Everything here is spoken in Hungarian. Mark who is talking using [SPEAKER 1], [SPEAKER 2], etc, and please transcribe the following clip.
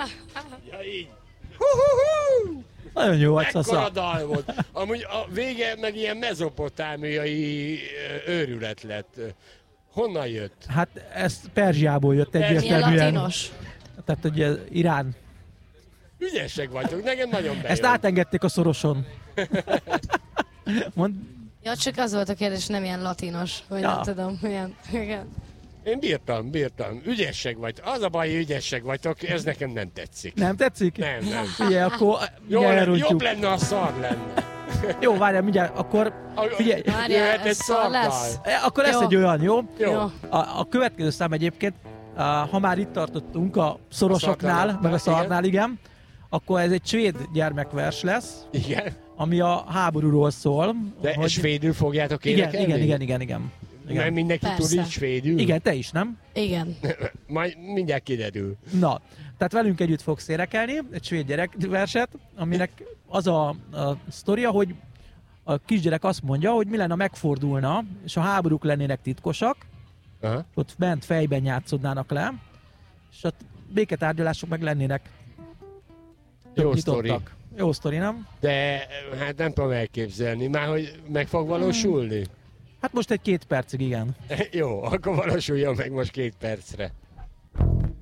[SPEAKER 1] Ja, így.
[SPEAKER 2] Nagyon jó vagy,
[SPEAKER 1] Ekkora
[SPEAKER 2] Szasza.
[SPEAKER 1] dal volt. Amúgy a vége meg ilyen mezopotámiai őrület lett. Honnan jött?
[SPEAKER 2] Hát ez Perzsiából jött
[SPEAKER 3] Milyen
[SPEAKER 2] egyértelműen.
[SPEAKER 3] latinos.
[SPEAKER 2] Tehát ugye Irán.
[SPEAKER 1] Ügyesek vagytok, nekem nagyon bejön.
[SPEAKER 2] Ezt átengedték a Szoroson. Mond,
[SPEAKER 3] Ja, csak az volt a kérdés, nem ilyen latinos, vagy
[SPEAKER 2] Ja.
[SPEAKER 3] nem tudom, milyen. Igen.
[SPEAKER 1] Én bírtam. Ügyesek vagytok. Az a baj, hogy ügyesek vagytok, ez nekem nem tetszik.
[SPEAKER 2] nem tetszik?
[SPEAKER 1] Nem.
[SPEAKER 2] Figyelj, akkor
[SPEAKER 1] Jobb
[SPEAKER 2] mindjárt elrontjuk.
[SPEAKER 1] lenne, a szar lenne.
[SPEAKER 2] Jó, várjál, mindjárt, akkor figyelj,
[SPEAKER 3] Várjál,
[SPEAKER 1] Jöhet egy
[SPEAKER 3] ez szar
[SPEAKER 1] szardal.
[SPEAKER 3] lesz.
[SPEAKER 2] akkor lesz
[SPEAKER 3] Jó.
[SPEAKER 2] egy olyan, jó?
[SPEAKER 1] Jó.
[SPEAKER 2] A következő szám egyébként, ha már itt tartottunk a szorosoknál,
[SPEAKER 1] szardaloknál,
[SPEAKER 2] meg a szarnál, igen, akkor ez egy svéd gyermekvers lesz,
[SPEAKER 1] Igen.
[SPEAKER 2] ami a háborúról szól.
[SPEAKER 1] De svédül fogjátok énekelni?
[SPEAKER 2] Igen.
[SPEAKER 1] Mert mindenki tud
[SPEAKER 3] Persze.
[SPEAKER 1] így svédül?
[SPEAKER 2] Igen, te is, nem?
[SPEAKER 3] Igen.
[SPEAKER 1] Majd mindjárt kiderül.
[SPEAKER 2] Na, tehát velünk együtt fogsz énekelni egy svéd gyerekverset, aminek az a sztoria, hogy a kisgyerek azt mondja, hogy mi lenne, ha megfordulna, és a háborúk lennének titkosak,
[SPEAKER 1] Aha.
[SPEAKER 2] ott bent fejben játszódnának le, és a béketárgyalások meg lennének tök
[SPEAKER 1] Jó sztori.
[SPEAKER 2] nyitottak. Jó sztori, nem?
[SPEAKER 1] De hát nem tudom elképzelni. Már hogy meg fog valósulni?
[SPEAKER 2] Hát most egy 2 percig, igen.
[SPEAKER 1] Jó, akkor valósuljon meg most 2 percre.